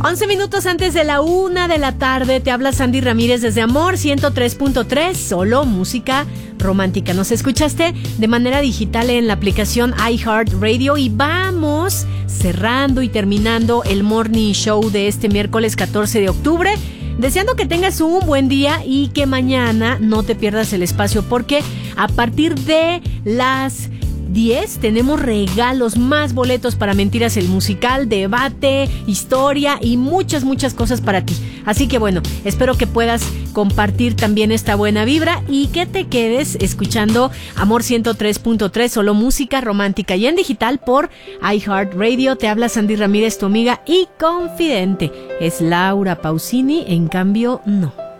11 minutos antes de la 1 de la tarde, te habla Sandy Ramírez desde Amor 103.3, solo música romántica. Nos escuchaste de manera digital en la aplicación iHeartRadio y vamos cerrando y terminando el Morning Show de este miércoles 14 de octubre. Deseando que tengas un buen día y que mañana no te pierdas el espacio, porque a partir de las 10 tenemos regalos, más boletos para Mentiras el Musical, debate, historia y muchas cosas para ti. Así que bueno, espero que puedas compartir también esta buena vibra y que te quedes escuchando Amor 103.3, solo música romántica y en digital por iHeartRadio. Te habla Sandy Ramírez, tu amiga y confidente. Es Laura Pausini, en cambio no.